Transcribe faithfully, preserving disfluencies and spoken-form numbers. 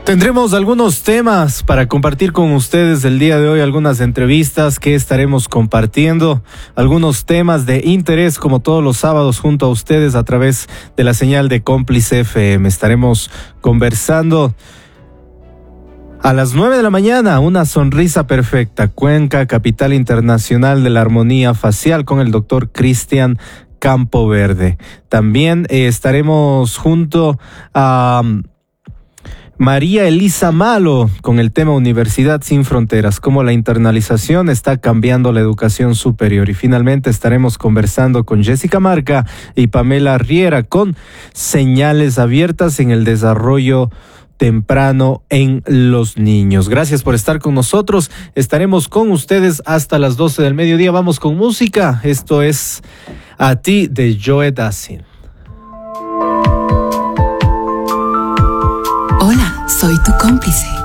Tendremos algunos temas para compartir con ustedes el día de hoy, algunas entrevistas que estaremos compartiendo, algunos temas de interés como todos los sábados junto a ustedes a través de la señal de Cómplice F M. Estaremos conversando a las nueve de la mañana, una sonrisa perfecta, Cuenca, capital internacional de la armonía facial, con el doctor Cristian Campoverde. También eh, estaremos junto a Um, María Elisa Malo con el tema Universidad sin Fronteras, cómo la internalización está cambiando la educación superior. Y finalmente estaremos conversando con Jessica Marca y Pamela Riera con señales abiertas en el desarrollo temprano en los niños. Gracias por estar con nosotros. Estaremos con ustedes hasta las doce del mediodía. Vamos con música. Esto es A Ti de Joe Dassin. Hola, soy tu cómplice.